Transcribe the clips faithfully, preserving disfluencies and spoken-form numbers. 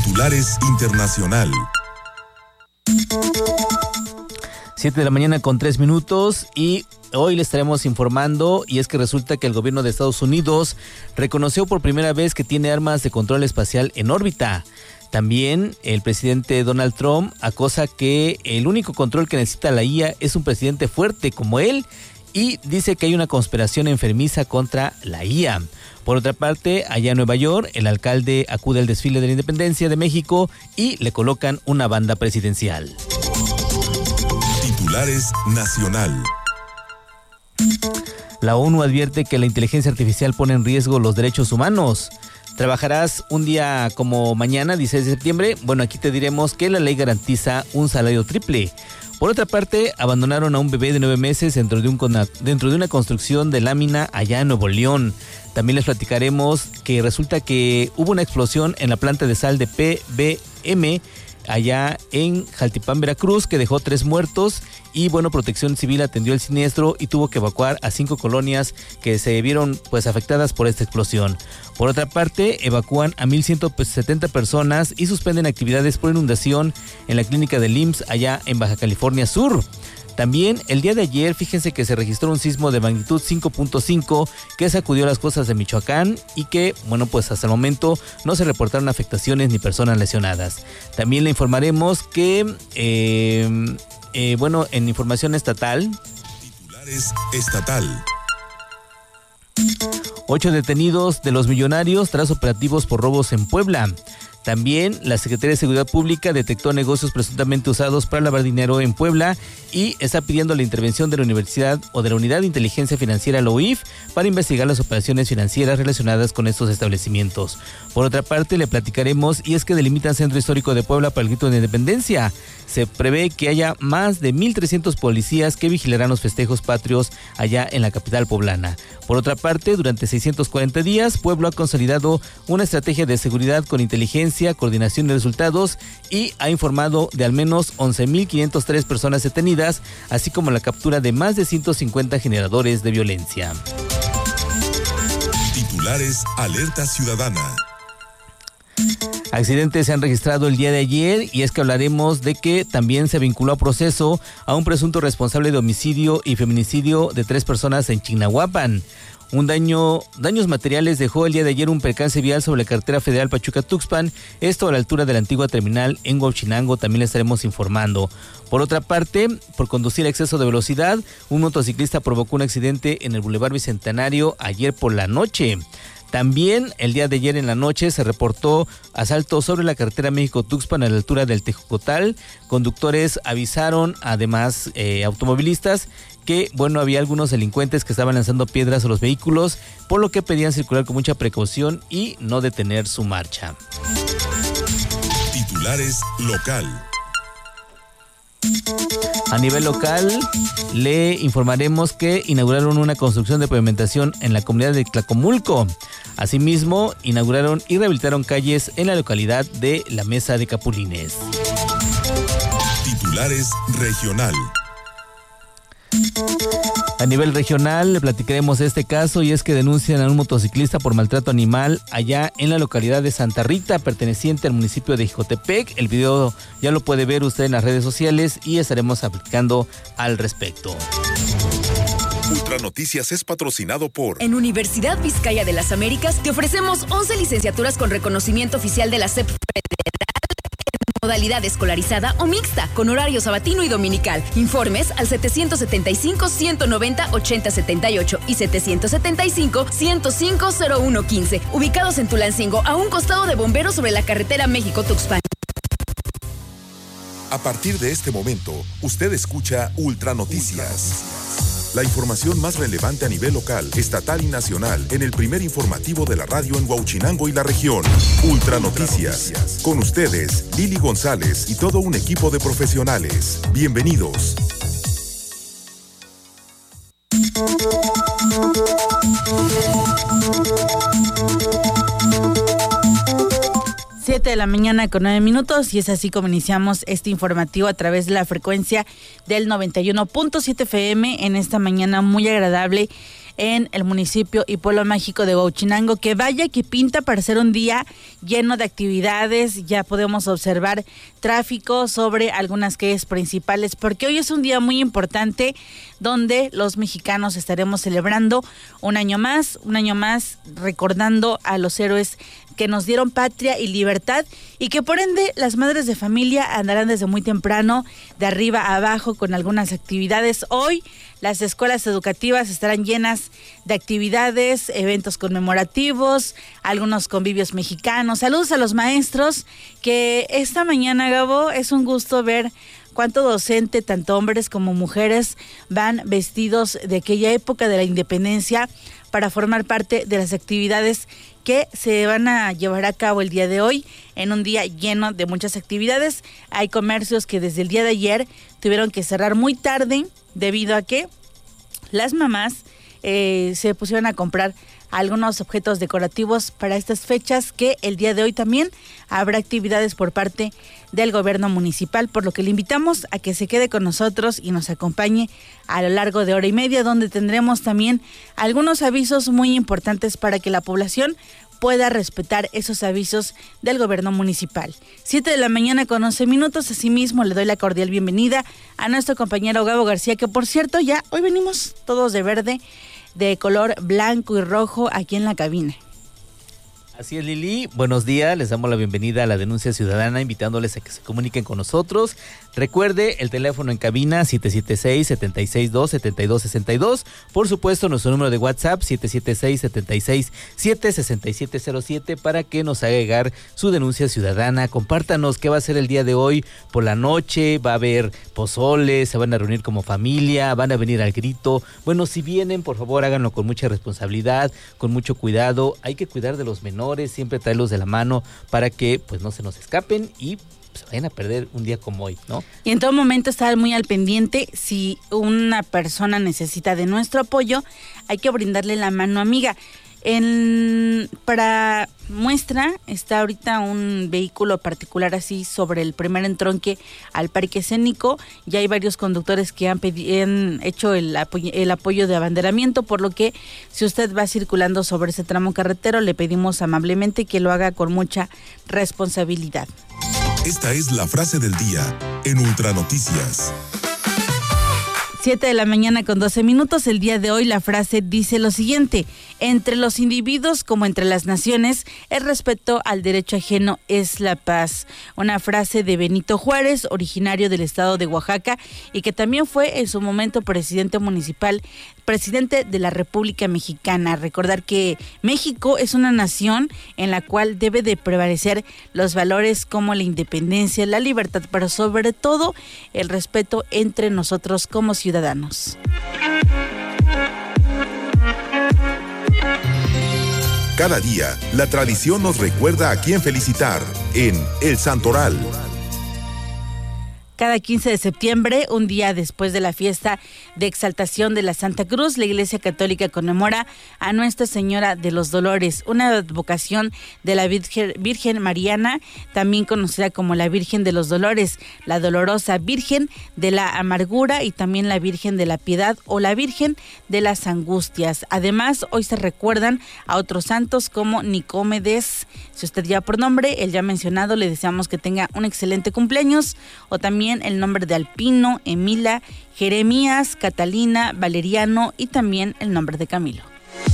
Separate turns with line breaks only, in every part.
Titulares Internacional.
Siete de la mañana con tres minutos y hoy le estaremos informando, y es que resulta que el gobierno de Estados Unidos reconoció por primera vez que tiene armas de control espacial en órbita. También el presidente Donald Trump acosa que el único control que necesita la I A es un presidente fuerte como él, y dice que hay una conspiración enfermiza contra la I A. Por otra parte, allá en Nueva York, el alcalde acude al desfile de la Independencia de México y le colocan una banda presidencial.
Titulares Nacional.
La ONU advierte que la inteligencia artificial pone en riesgo los derechos humanos. ¿Trabajarás un día como mañana, dieciséis de septiembre? Bueno, aquí te diremos que la ley garantiza un salario triple. Por otra parte, abandonaron a un bebé de nueve meses dentro de, un, dentro de una construcción de lámina allá en Nuevo León. También les platicaremos que resulta que hubo una explosión en la planta de sal de P B M allá en Jaltipán, Veracruz, que dejó tres muertos, y bueno, Protección Civil atendió el siniestro y tuvo que evacuar a cinco colonias que se vieron pues afectadas por esta explosión. Por otra parte, evacúan a mil ciento setenta personas y suspenden actividades por inundación en la clínica del I M S S allá en Baja California Sur. También el día de ayer, fíjense que se registró un sismo de magnitud cinco punto cinco que sacudió las costas de Michoacán y que, bueno, pues hasta el momento no se reportaron afectaciones ni personas lesionadas. También le informaremos que, eh, eh, bueno, en información estatal.
Titulares estatal.
Ocho detenidos de los millonarios tras operativos por robos en Puebla. También la Secretaría de Seguridad Pública detectó negocios presuntamente usados para lavar dinero en Puebla y está pidiendo la intervención de la Universidad o de la Unidad de Inteligencia Financiera, la U I F, para investigar las operaciones financieras relacionadas con estos establecimientos. Por otra parte, le platicaremos, y es que delimitan Centro Histórico de Puebla para el Grito de Independencia. Se prevé que haya más de mil trescientos policías que vigilarán los festejos patrios allá en la capital poblana. Por otra parte, durante seiscientos cuarenta días, Puebla ha consolidado una estrategia de seguridad con inteligencia, coordinación y resultados, y ha informado de al menos once mil quinientas tres personas detenidas, así como la captura de más de ciento cincuenta generadores de violencia.
Titulares Alerta Ciudadana.
Accidentes se han registrado el día de ayer, y es que hablaremos de que también se vinculó a proceso a un presunto responsable de homicidio y feminicidio de tres personas en Chignahuapan. Un daño, daños materiales dejó el día de ayer un percance vial sobre la carretera federal Pachuca-Tuxpan, esto a la altura de la antigua terminal en Huauchinango, también le estaremos informando. Por otra parte, por conducir a exceso de velocidad, un motociclista provocó un accidente en el Boulevard Bicentenario ayer por la noche. También el día de ayer en la noche se reportó asalto sobre la carretera México-Tuxpan a la altura del Tejocotal. Conductores avisaron, además eh, automovilistas, que bueno, había algunos delincuentes que estaban lanzando piedras a los vehículos, por lo que pedían circular con mucha precaución y no detener su marcha.
Titulares local.
A nivel local, le informaremos que inauguraron una construcción de pavimentación en la comunidad de Tlacomulco. Asimismo, inauguraron y rehabilitaron calles en la localidad de La Mesa de Capulines.
Titulares regional.
A nivel regional, le platicaremos este caso, y es que denuncian a un motociclista por maltrato animal allá en la localidad de Santa Rita, perteneciente al municipio de Jicotepec. El video ya lo puede ver usted en las redes sociales y estaremos aplicando al respecto.
Ultra Noticias es patrocinado por...
En Universidad Vizcaya de las Américas te ofrecemos once licenciaturas con reconocimiento oficial de la S E P Federal, modalidad escolarizada o mixta, con horario sabatino y dominical. Informes al setecientos setenta y cinco, ciento noventa, ochenta setenta y ocho y setecientos setenta y cinco, ciento cinco, cero uno quince. Ubicados en Tulancingo, a un costado de Bomberos sobre la carretera México-Tuxpan.
A partir de este momento, usted escucha Ultra Noticias. La información más relevante a nivel local, estatal y nacional en el primer informativo de la radio en Huauchinango y la región. Ultra Noticias. Con ustedes, Lili González y todo un equipo de profesionales. Bienvenidos.
Siete de la mañana con nueve minutos, y es así como iniciamos este informativo a través de la frecuencia del noventa y uno punto siete F M en esta mañana muy agradable en el municipio y pueblo mágico de Huauchinango, que vaya que pinta para ser un día lleno de actividades. Ya podemos observar tráfico sobre algunas calles principales, porque hoy es un día muy importante donde los mexicanos estaremos celebrando un año más, un año más recordando a los héroes que nos dieron patria y libertad, y que por ende las madres de familia andarán desde muy temprano, de arriba a abajo, con algunas actividades. Hoy las escuelas educativas estarán llenas de actividades, eventos conmemorativos, algunos convivios mexicanos. Saludos a los maestros, que esta mañana, Gabo, es un gusto ver cuánto docente, tanto hombres como mujeres, van vestidos de aquella época de la independencia para formar parte de las actividades que se van a llevar a cabo el día de hoy, en un día lleno de muchas actividades. Hay comercios que desde el día de ayer tuvieron que cerrar muy tarde debido a que las mamás eh, se pusieron a comprar algunos objetos decorativos para estas fechas, que el día de hoy también habrá actividades por parte del gobierno municipal, por lo que le invitamos a que se quede con nosotros y nos acompañe a lo largo de hora y media, donde tendremos también algunos avisos muy importantes para que la población pueda respetar esos avisos del gobierno municipal. Siete de la mañana con once minutos. Asimismo, le doy la cordial bienvenida a nuestro compañero Gabo García, que por cierto ya hoy venimos todos de verde, de color blanco y rojo aquí en la cabina.
Así es, Lili. Buenos días. Les damos la bienvenida a la denuncia ciudadana, invitándoles a que se comuniquen con nosotros. Recuerde el teléfono en cabina siete siete seis, siete seis dos, siete dos seis dos. Por supuesto, nuestro número de WhatsApp siete siete seis, siete seis siete, seis siete cero siete para que nos haga llegar su denuncia ciudadana. Compártanos qué va a ser el día de hoy por la noche. Va a haber pozole, se van a reunir como familia, van a venir al grito. Bueno, si vienen, por favor, háganlo con mucha responsabilidad, con mucho cuidado. Hay que cuidar de los menores, siempre traerlos de la mano para que pues no se nos escapen y se vayan a perder un día como hoy, ¿no?
Y en todo momento estar muy al pendiente. Si una persona necesita de nuestro apoyo, hay que brindarle la mano amiga. En, para muestra está ahorita un vehículo particular así sobre el primer entronque al parque escénico. Ya hay varios conductores que han, pedi- han hecho el apoyo, el apoyo de abanderamiento, por lo que si usted va circulando sobre ese tramo carretero, le pedimos amablemente que lo haga con mucha responsabilidad.
Esta es la frase del día en Ultra Noticias.
Siete de la mañana con doce minutos. El día de hoy la frase dice lo siguiente: entre los individuos como entre las naciones, el respeto al derecho ajeno es la paz. Una frase de Benito Juárez, originario del estado de Oaxaca, y que también fue en su momento presidente municipal, presidente de la República Mexicana. Recordar que México es una nación en la cual debe de prevalecer los valores como la independencia, la libertad, pero sobre todo el respeto entre nosotros como ciudadanos.
Cada día, la tradición nos recuerda a quién felicitar en El Santoral.
Cada quince de septiembre, un día después de la fiesta de exaltación de la Santa Cruz, la Iglesia Católica conmemora a Nuestra Señora de los Dolores, una advocación de la Virgen, Virgen Mariana, también conocida como la Virgen de los Dolores, la Dolorosa Virgen de la Amargura y también la Virgen de la Piedad o la Virgen de las Angustias. Además, hoy se recuerdan a otros santos como Nicomedes. Si usted ya por nombre, el ya mencionado, le deseamos que tenga un excelente cumpleaños, o también el nombre de Alpino, Emila, Jeremías, Catalina, Valeriano y también el nombre de Camilo.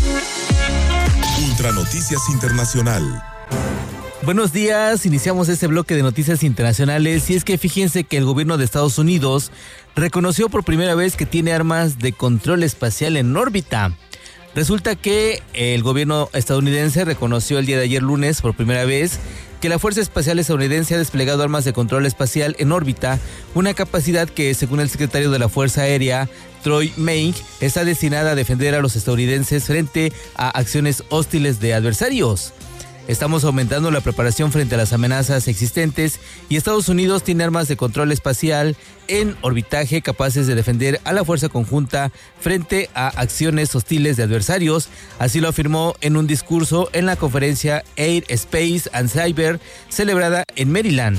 Ultra Noticias Internacional.
Buenos días, iniciamos este bloque de noticias internacionales y es que fíjense que el gobierno de Estados Unidos reconoció por primera vez que tiene armas de control espacial en órbita. Resulta que el gobierno estadounidense reconoció el día de ayer lunes por primera vez que la Fuerza Espacial Estadounidense ha desplegado armas de control espacial en órbita, una capacidad que, según el secretario de la Fuerza Aérea, Troy Maing, está destinada a defender a los estadounidenses frente a acciones hostiles de adversarios. Estamos aumentando la preparación frente a las amenazas existentes y Estados Unidos tiene armas de control espacial en orbitaje capaces de defender a la fuerza conjunta frente a acciones hostiles de adversarios. Así lo afirmó en un discurso en la conferencia Air, Space and Cyber celebrada en Maryland.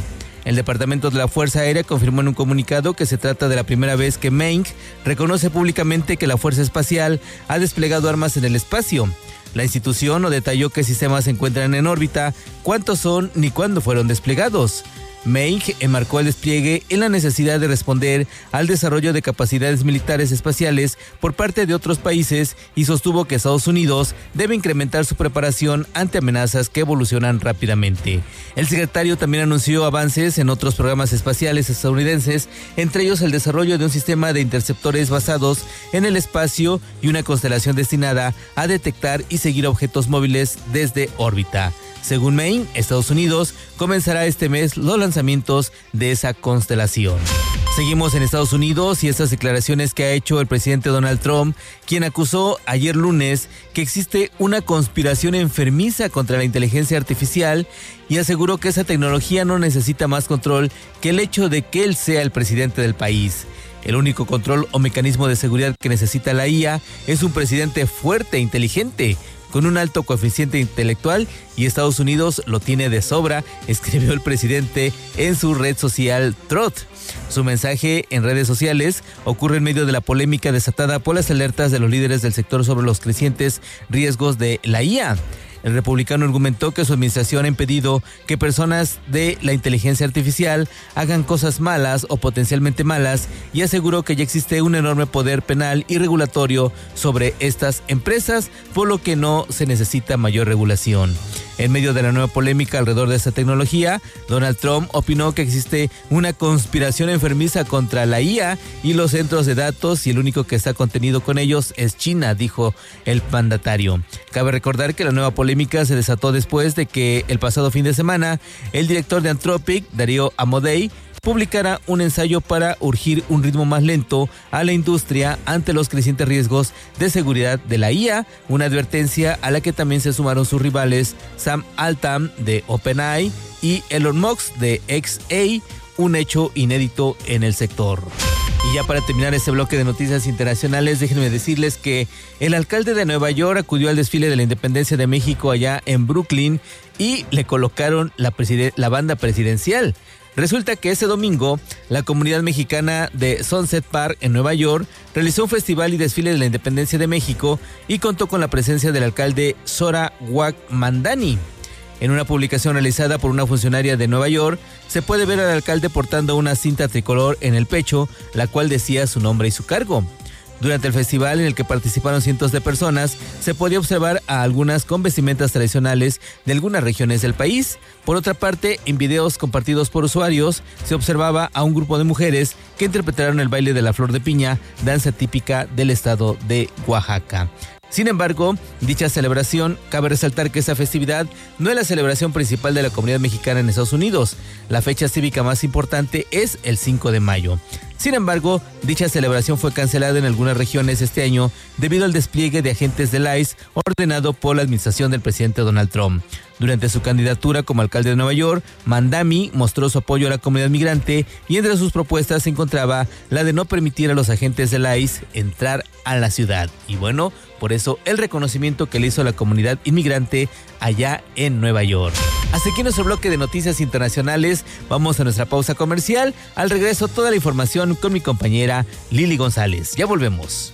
El Departamento de la Fuerza Aérea confirmó en un comunicado que se trata de la primera vez que Maine reconoce públicamente que la Fuerza Espacial ha desplegado armas en el espacio. La institución no detalló qué sistemas se encuentran en órbita, cuántos son ni cuándo fueron desplegados. Maine enmarcó el despliegue en la necesidad de responder al desarrollo de capacidades militares espaciales por parte de otros países y sostuvo que Estados Unidos debe incrementar su preparación ante amenazas que evolucionan rápidamente. El secretario también anunció avances en otros programas espaciales estadounidenses, entre ellos el desarrollo de un sistema de interceptores basados en el espacio y una constelación destinada a detectar y seguir objetos móviles desde órbita. Según Maine, Estados Unidos comenzará este mes los lanzamientos de esa constelación. Seguimos en Estados Unidos y estas declaraciones que ha hecho el presidente Donald Trump, quien acusó ayer lunes que existe una conspiración enfermiza contra la inteligencia artificial y aseguró que esa tecnología no necesita más control que el hecho de que él sea el presidente del país. El único control o mecanismo de seguridad que necesita la I A es un presidente fuerte e inteligente, con un alto coeficiente intelectual, y Estados Unidos lo tiene de sobra, escribió el presidente en su red social Truth. Su mensaje en redes sociales ocurre en medio de la polémica desatada por las alertas de los líderes del sector sobre los crecientes riesgos de la I A. El republicano argumentó que su administración ha impedido que personas de la inteligencia artificial hagan cosas malas o potencialmente malas y aseguró que ya existe un enorme poder penal y regulatorio sobre estas empresas, por lo que no se necesita mayor regulación. En medio de la nueva polémica alrededor de esta tecnología, Donald Trump opinó que existe una conspiración enfermiza contra la I A y los centros de datos y el único que está contenido con ellos es China, dijo el mandatario. Cabe recordar que la nueva polémica se desató después de que el pasado fin de semana el director de Anthropic, Darío Amodei, publicara un ensayo para urgir un ritmo más lento a la industria ante los crecientes riesgos de seguridad de la I A, una advertencia a la que también se sumaron sus rivales Sam Altman de OpenAI y Elon Musk de X A, un hecho inédito en el sector. Y ya para terminar este bloque de noticias internacionales, déjenme decirles que el alcalde de Nueva York acudió al desfile de la Independencia de México allá en Brooklyn y le colocaron la, presiden- la banda presidencial. Resulta que ese domingo, la comunidad mexicana de Sunset Park en Nueva York realizó un festival y desfile de la Independencia de México y contó con la presencia del alcalde Zora Wak Mandani. En una publicación realizada por una funcionaria de Nueva York, se puede ver al alcalde portando una cinta tricolor en el pecho, la cual decía su nombre y su cargo. Durante el festival, en el que participaron cientos de personas, se podía observar a algunas con vestimentas tradicionales de algunas regiones del país. Por otra parte, en videos compartidos por usuarios, se observaba a un grupo de mujeres que interpretaron el baile de la flor de piña, danza típica del estado de Oaxaca. Sin embargo, dicha celebración, cabe resaltar que esa festividad no es la celebración principal de la comunidad mexicana en Estados Unidos. La fecha cívica más importante es el cinco de mayo. Sin embargo, dicha celebración fue cancelada en algunas regiones este año debido al despliegue de agentes del I C E ordenado por la administración del presidente Donald Trump. Durante su candidatura como alcalde de Nueva York, Mandani mostró su apoyo a la comunidad migrante y entre sus propuestas se encontraba la de no permitir a los agentes del I C E entrar a la ciudad. Y bueno, por eso el reconocimiento que le hizo a la comunidad inmigrante allá en Nueva York. Hasta aquí nuestro bloque de noticias internacionales. Vamos a nuestra pausa comercial. Al regreso, toda la información con mi compañera Lili González. Ya volvemos.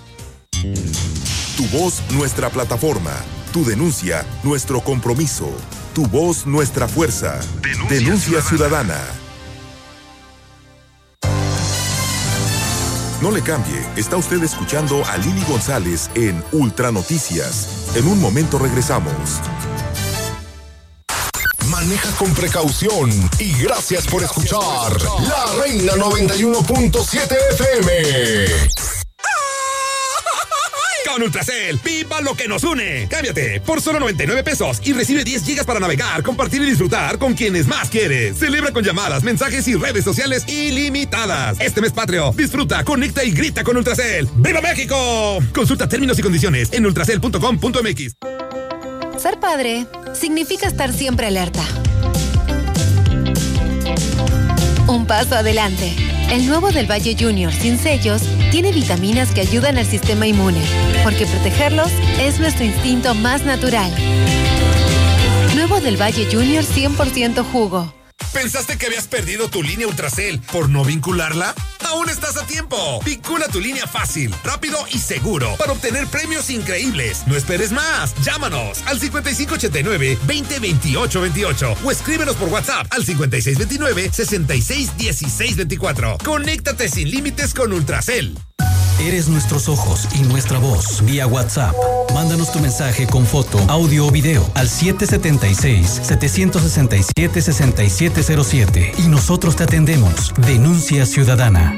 Tu voz, nuestra plataforma. Tu denuncia, nuestro compromiso. Tu voz, nuestra fuerza. Denuncia, Denuncia ciudadana. ciudadana. No le cambie. Está usted escuchando a Lili González en Ultra Noticias. En un momento regresamos.
Maneja con precaución y gracias por escuchar La Reina noventa y uno punto siete F M.
Con Ultracel, viva lo que nos une. Cámbiate por solo noventa y nueve pesos y recibe diez gigas para navegar, compartir y disfrutar con quienes más quieres. Celebra con llamadas, mensajes y redes sociales ilimitadas. Este mes patrio, disfruta, conecta y grita con Ultracel. ¡Viva México! Consulta términos y condiciones en ultracel punto com punto m x.
Ser padre significa estar siempre alerta. Un paso adelante. El nuevo del Valle Junior sin sellos tiene vitaminas que ayudan al sistema inmune, porque protegerlos es nuestro instinto más natural. Nuevo del Valle Junior cien por ciento jugo.
¿Pensaste que habías perdido tu línea Ultracel por no vincularla? ¡Aún estás a tiempo! Vincula tu línea fácil, rápido y seguro para obtener premios increíbles. No esperes más. Llámanos al cincuenta y cinco ochenta y nueve, veinte veintiocho veintiocho o escríbenos por WhatsApp al cincuenta y seis veintinueve, sesenta y seis dieciséis veinticuatro. Conéctate sin límites con Ultracel.
Eres nuestros ojos y nuestra voz. Vía WhatsApp. Mándanos tu mensaje con foto, audio o video al siete siete seis, siete seis siete, seis siete cero siete y nosotros te atendemos. Denuncia ciudadana.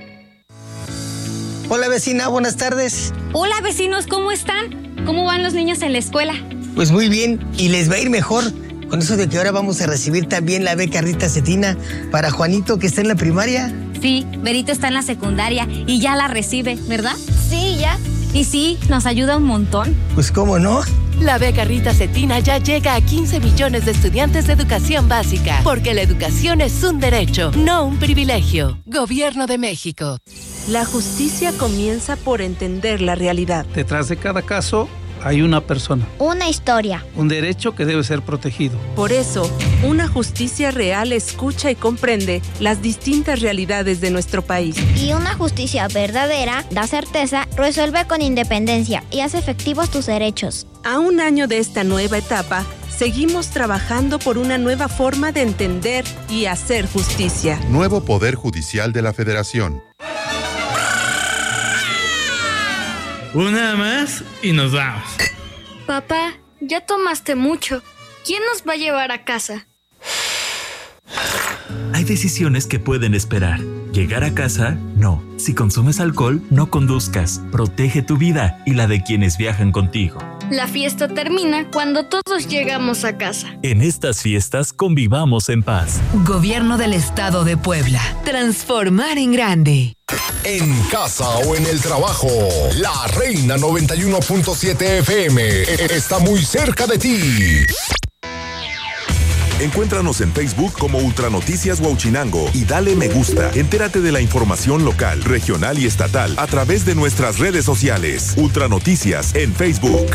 Hola vecina, buenas tardes.
Hola vecinos, ¿cómo están? ¿Cómo van los niños en la escuela?
Pues muy bien, y les va a ir mejor con eso de que ahora vamos a recibir también la beca Rita Cetina para Juanito, que está en la primaria.
Sí, Berito está en la secundaria y ya la recibe, ¿verdad?
Sí, ya.
Y sí, nos ayuda un montón.
Pues cómo no.
La beca Rita Cetina ya llega a quince millones de estudiantes de educación básica, porque la educación es un derecho, no un privilegio. Gobierno de México.
La justicia comienza por entender la realidad.
Detrás de cada caso hay una persona.
Una historia.
Un derecho que debe ser protegido.
Por eso, una justicia real escucha y comprende las distintas realidades de nuestro país.
Y una justicia verdadera da certeza, resuelve con independencia y hace efectivos tus derechos.
A un año de esta nueva etapa, seguimos trabajando por una nueva forma de entender y hacer justicia.
Nuevo Poder Judicial de la Federación.
Una más y nos vamos.
Papá, ya tomaste mucho. ¿Quién nos va a llevar a casa?
Hay decisiones que pueden esperar. Llegar a casa, no. Si consumes alcohol, no conduzcas. Protege tu vida y la de quienes viajan contigo.
La fiesta termina cuando todos llegamos a casa.
En estas fiestas convivamos en paz.
Gobierno del Estado de Puebla. Transformar en grande.
En casa o en el trabajo, la Reina noventa y uno punto siete F M está muy cerca de ti.
Encuéntranos en Facebook como Ultranoticias Huauchinango y dale me gusta. Entérate de la información local, regional y estatal a través de nuestras redes sociales. Ultranoticias en Facebook.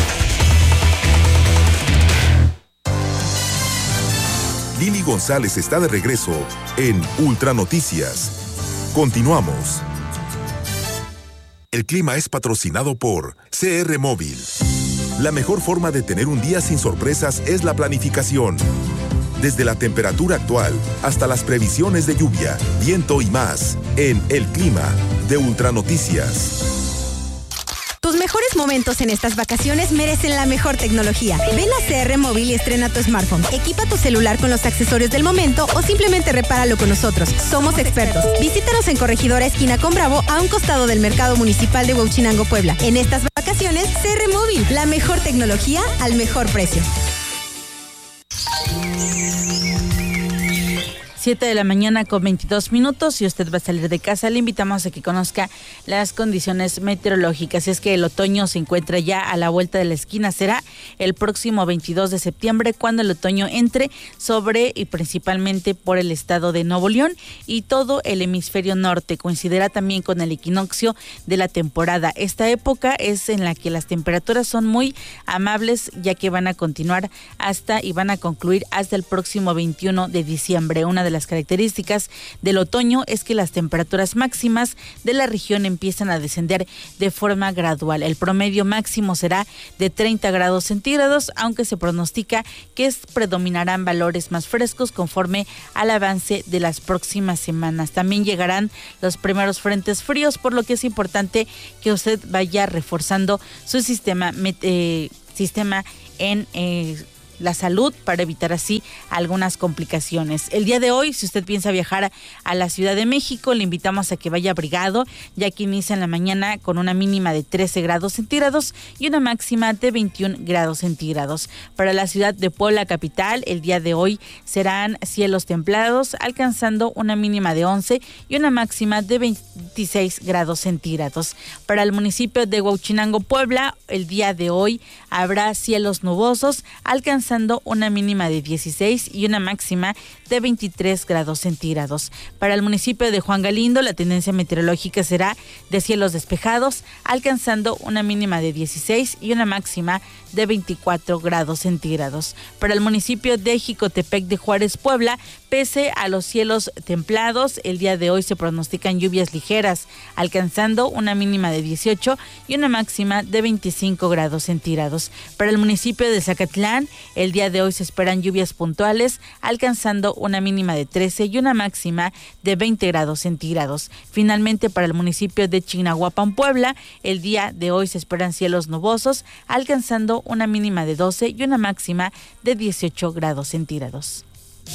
Lili González está de regreso en Ultranoticias. Continuamos. El clima es patrocinado por C R Móvil. La mejor forma de tener un día sin sorpresas es la planificación. Desde la temperatura actual hasta las previsiones de lluvia, viento y más, en El Clima de Ultranoticias.
Tus mejores momentos en estas vacaciones merecen la mejor tecnología. Ven a C R Móvil y estrena tu smartphone. Equipa tu celular con los accesorios del momento o simplemente repáralo con nosotros. Somos expertos. Visítanos en Corregidora Esquina con Bravo, a un costado del Mercado Municipal de Huauchinango, Puebla. En estas vacaciones, C R Móvil, la mejor tecnología al mejor precio.
siete de la mañana con veintidós minutos. Si usted va a salir de casa, le invitamos a que conozca las condiciones meteorológicas. Es que el otoño se encuentra ya a la vuelta de la esquina. Será el próximo veintidós de septiembre cuando el otoño entre sobre y principalmente por el estado de Nuevo León y todo el hemisferio norte. Coincidirá también con el equinoccio de la temporada. Esta época es en la que las temperaturas son muy amables, ya que van a continuar hasta y van a concluir hasta el próximo veintiuno de diciembre. Una de las características del otoño es que las temperaturas máximas de la región empiezan a descender de forma gradual. El promedio máximo será de treinta grados centígrados, aunque se pronostica que es, predominarán valores más frescos conforme al avance de las próximas semanas. También llegarán los primeros frentes fríos, por lo que es importante que usted vaya reforzando su sistema, eh, sistema en eh, la salud para evitar así algunas complicaciones. El día de hoy, si usted piensa viajar a la Ciudad de México, le invitamos a que vaya abrigado, ya que inicia en la mañana con una mínima de trece grados centígrados y una máxima de veintiún grados centígrados. Para la ciudad de Puebla capital, el día de hoy serán cielos templados, alcanzando una mínima de once y una máxima de veintiséis grados centígrados. Para el municipio de Huauchinango, Puebla, el día de hoy habrá cielos nubosos, alcanzando alcanzando una mínima de dieciséis y una máxima de veintitrés grados centígrados. Para el municipio de Juan Galindo, la tendencia meteorológica será de cielos despejados, alcanzando una mínima de dieciséis y una máxima de veinticuatro grados centígrados. Para el municipio de Jicotepec de Juárez, Puebla, pese a los cielos templados, el día de hoy se pronostican lluvias ligeras, alcanzando una mínima de dieciocho y una máxima de veinticinco grados centígrados. Para el municipio de Zacatlán, el día de hoy se esperan lluvias puntuales, alcanzando una mínima de trece y una máxima de veinte grados centígrados. Finalmente, para el municipio de Chignahuapan, Puebla, el día de hoy se esperan cielos nubosos, alcanzando una mínima de doce y una máxima de dieciocho grados centígrados.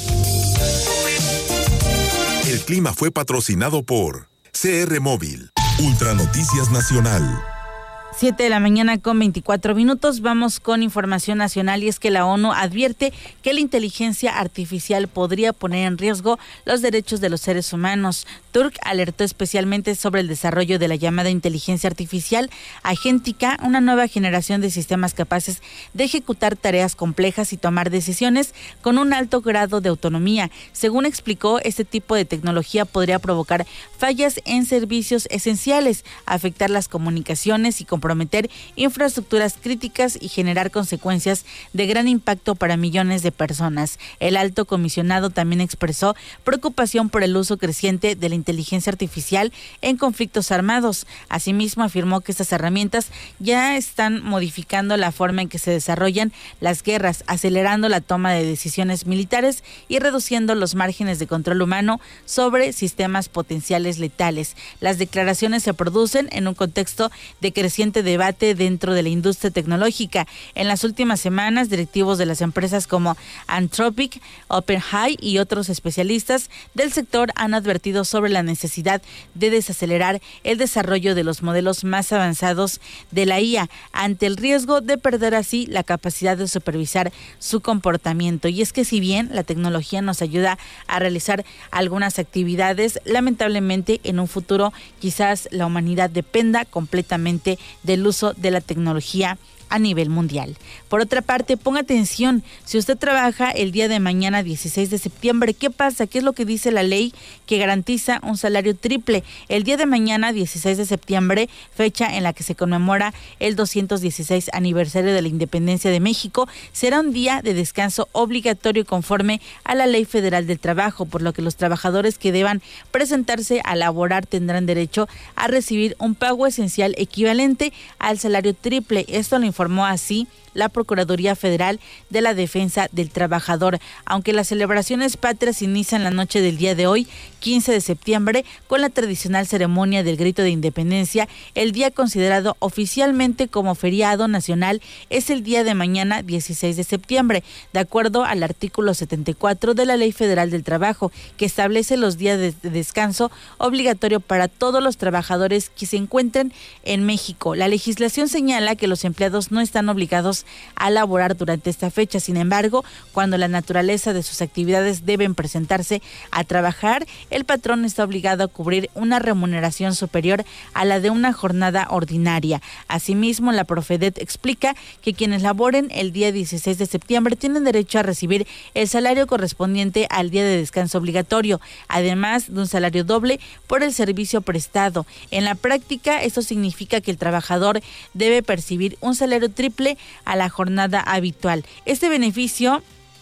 El clima fue patrocinado por C R Móvil, Ultra Noticias Nacional.
siete de la mañana con veinticuatro minutos. Vamos con información nacional y es que la ONU advierte que la inteligencia artificial podría poner en riesgo los derechos de los seres humanos. Turk alertó especialmente sobre el desarrollo de la llamada inteligencia artificial agéntica, una nueva generación de sistemas capaces de ejecutar tareas complejas y tomar decisiones con un alto grado de autonomía. Según explicó, este tipo de tecnología podría provocar fallas en servicios esenciales, afectar las comunicaciones y comprometer infraestructuras críticas y generar consecuencias de gran impacto para millones de personas. El alto comisionado también expresó preocupación por el uso creciente de la inteligencia artificial en conflictos armados. Asimismo, afirmó que estas herramientas ya están modificando la forma en que se desarrollan las guerras, acelerando la toma de decisiones militares y reduciendo los márgenes de control humano sobre sistemas potenciales letales. Las declaraciones se producen en un contexto de creciente debate dentro de la industria tecnológica. En las últimas semanas, directivos de las empresas como Anthropic, OpenAI y otros especialistas del sector han advertido sobre la necesidad de desacelerar el desarrollo de los modelos más avanzados de la I A ante el riesgo de perder así la capacidad de supervisar su comportamiento. Y es que si bien la tecnología nos ayuda a realizar algunas actividades, lamentablemente en un futuro quizás la humanidad dependa completamente del uso de la tecnología a nivel mundial. Por otra parte, ponga atención, si usted trabaja el día de mañana dieciséis de septiembre, ¿qué pasa? ¿Qué es lo que dice la ley que garantiza un salario triple? El día de mañana dieciséis de septiembre, fecha en la que se conmemora el doscientos dieciséis aniversario de la independencia de México, será un día de descanso obligatorio conforme a la Ley Federal del Trabajo, por lo que los trabajadores que deban presentarse a laborar tendrán derecho a recibir un pago esencial equivalente al salario triple. Esto lo informó así la Procuraduría Federal de la Defensa del Trabajador. Aunque las celebraciones patrias inician la noche del día de hoy, quince de septiembre, con la tradicional ceremonia del Grito de Independencia, el día considerado oficialmente como feriado nacional es el día de mañana, dieciséis de septiembre, de acuerdo al artículo setenta y cuatro de la Ley Federal del Trabajo, que establece los días de descanso obligatorio para todos los trabajadores que se encuentren en México. La legislación señala que los empleados no están obligados a laborar durante esta fecha. Sin embargo, cuando la naturaleza de sus actividades deben presentarse a trabajar, el patrón está obligado a cubrir una remuneración superior a la de una jornada ordinaria. Asimismo, la Profedet explica que quienes laboren el día dieciséis de septiembre tienen derecho a recibir el salario correspondiente al día de descanso obligatorio, además de un salario doble por el servicio prestado. En la práctica, esto significa que el trabajador debe percibir un salario triple a la jornada habitual. Este beneficio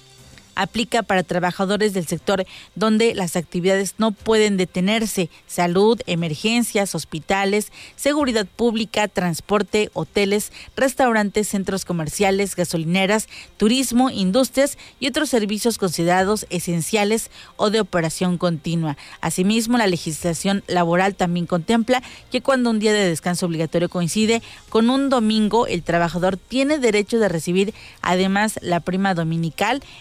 aplica para trabajadores del sector donde las actividades no pueden detenerse: salud, emergencias, hospitales, seguridad pública, transporte, hoteles, restaurantes, centros comerciales, gasolineras, turismo, industrias y otros servicios considerados esenciales o de operación continua. Asimismo, la legislación laboral también contempla que cuando un día de descanso obligatorio coincide con un domingo, el trabajador tiene derecho de recibir además la prima dominical equivalente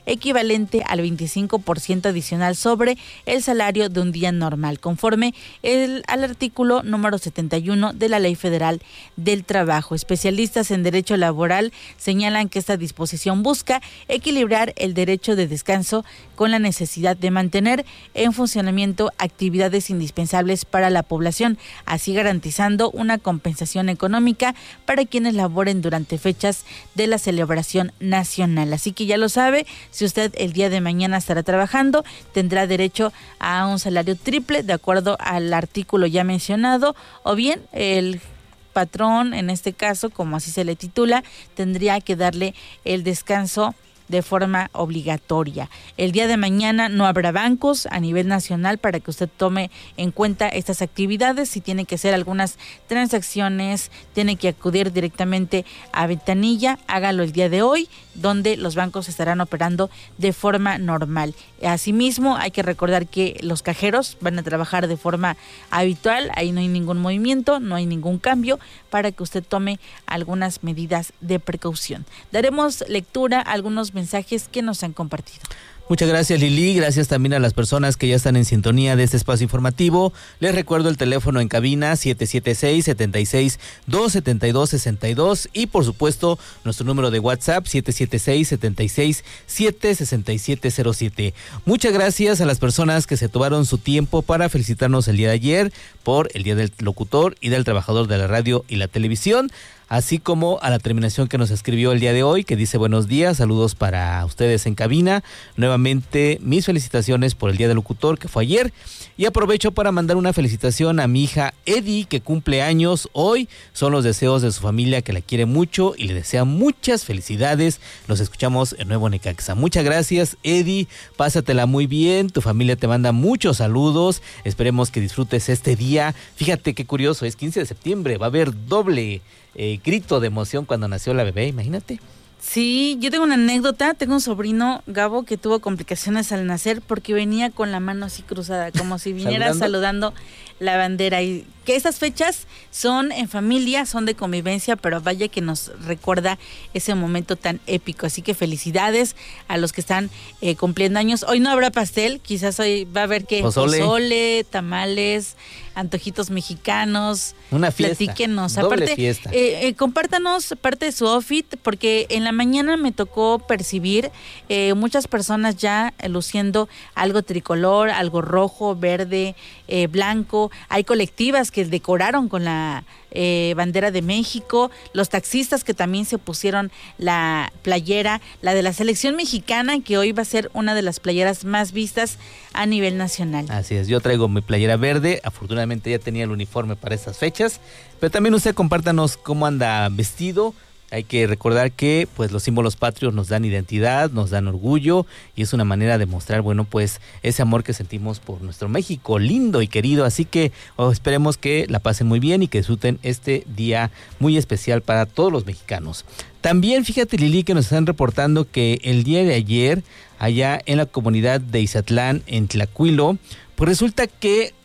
equivalente al veinticinco por ciento adicional sobre el salario de un día normal, conforme el, al artículo número setenta y uno de la Ley Federal del Trabajo. Especialistas en derecho laboral señalan que esta disposición busca equilibrar el derecho de descanso con la necesidad de mantener en funcionamiento actividades indispensables para la población, así garantizando una compensación económica para quienes laboren durante fechas de la celebración nacional. Así que ya lo sabe, si usted el día de mañana estará trabajando, tendrá derecho a un salario triple de acuerdo al artículo ya mencionado, o bien el patrón, en este caso, como así se le titula, tendría que darle el descanso de forma obligatoria. El día de mañana no habrá bancos a nivel nacional para que usted tome en cuenta estas actividades. Si tiene que hacer algunas transacciones, tiene que acudir directamente a Ventanilla, hágalo el día de hoy, donde los bancos estarán operando de forma normal. Asimismo, hay que recordar que los cajeros van a trabajar de forma habitual, ahí no hay ningún movimiento, no hay ningún cambio, para que usted tome algunas medidas de precaución. Daremos lectura a algunos mensajes que nos han compartido.
Muchas gracias, Lili. Gracias también a las personas que ya están en sintonía de este espacio informativo. Les recuerdo el teléfono en cabina siete siete seis, siete seis dos, siete dos seis dos y por supuesto nuestro número de WhatsApp siete siete seis, siete seis siete, seis siete cero siete. Muchas gracias a las personas que se tomaron su tiempo para felicitarnos el día de ayer por el Día del Locutor y del Trabajador de la Radio y la Televisión, así como a la terminación que nos escribió el día de hoy, que dice buenos días, saludos para ustedes en cabina, nuevamente mis felicitaciones por el Día del Locutor que fue ayer, y aprovecho para mandar una felicitación a mi hija Eddie, que cumple años hoy. Son los deseos de su familia, que la quiere mucho y le desea muchas felicidades. Los escuchamos en Nuevo Necaxa. Muchas gracias, Eddie, pásatela muy bien, tu familia te manda muchos saludos, esperemos que disfrutes este día. Fíjate qué curioso, es quince de septiembre, va a haber doble Eh, grito de emoción cuando nació la bebé, imagínate.
Sí, yo tengo una anécdota, tengo un sobrino, Gabo, que tuvo complicaciones al nacer porque venía con la mano así cruzada, como si viniera saludando, saludando la bandera, y que esas fechas son en familia, son de convivencia, pero vaya que nos recuerda ese momento tan épico, así que felicidades a los que están eh, cumpliendo años. Hoy no habrá pastel, quizás hoy va a haber que pozole, pozole tamales, antojitos mexicanos.
Una fiesta,
platíquenos,
doble
aparte,
fiesta.
Eh, eh, compártanos parte de su outfit, porque en la mañana me tocó percibir eh, muchas personas ya eh, luciendo algo tricolor, algo rojo, verde, eh, blanco. Hay colectivas que decoraron con la eh, bandera de México, los taxistas que también se pusieron la playera, la de la selección mexicana, que hoy va a ser una de las playeras más vistas a nivel nacional.
Así es, yo traigo mi playera verde, afortunadamente ya tenía el uniforme para estas fechas, pero también usted compártanos cómo anda vestido. Hay que recordar que pues los símbolos patrios nos dan identidad, nos dan orgullo, y es una manera de mostrar, bueno, pues ese amor que sentimos por nuestro México lindo y querido. Así que oh, esperemos que la pasen muy bien y que disfruten este día muy especial para todos los mexicanos. También fíjate, Lili, que nos están reportando que el día de ayer, allá en la comunidad de Izatlán, en Tlacuilo, pues resulta que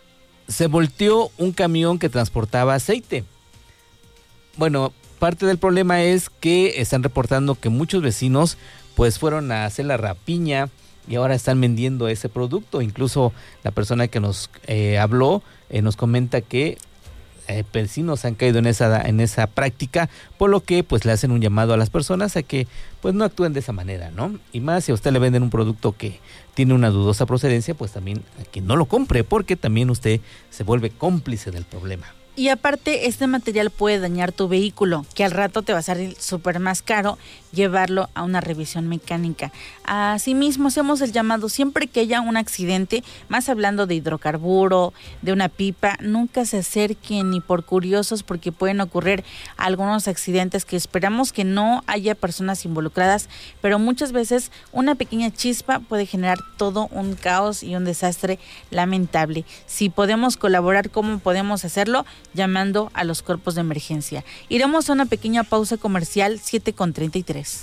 se volteó un camión que transportaba aceite. Bueno, parte del problema es que están reportando que muchos vecinos pues fueron a hacer la rapiña y ahora están vendiendo ese producto. Incluso la persona que nos eh, habló eh, nos comenta que eh, vecinos han caído en esa en esa práctica, por lo que pues le hacen un llamado a las personas a que pues no actúen de esa manera, ¿no? Y más si a usted le venden un producto que tiene una dudosa procedencia, pues también a que no lo compre, porque también usted se vuelve cómplice del problema.
Y aparte, este material puede dañar tu vehículo, que al rato te va a salir súper más caro llevarlo a una revisión mecánica. Asimismo, hacemos el llamado siempre que haya un accidente, más hablando de hidrocarburo, de una pipa, nunca se acerquen ni por curiosos, porque pueden ocurrir algunos accidentes que esperamos que no haya personas involucradas, pero muchas veces una pequeña chispa puede generar todo un caos y un desastre lamentable. Si podemos colaborar, ¿cómo podemos hacerlo? Llamando a los cuerpos de emergencia. Iremos a una pequeña pausa comercial, siete con treinta y tres.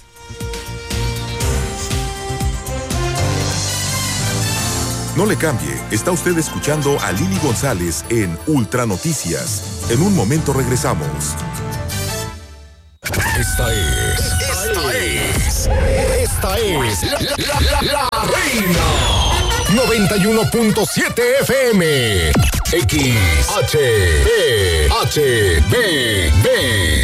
No le cambie, está usted escuchando a Lili González en Ultra Noticias. En un momento regresamos.
Esta es, esta es, Esta es la, la, la, la Reina noventa y uno punto siete F M. X H E H B B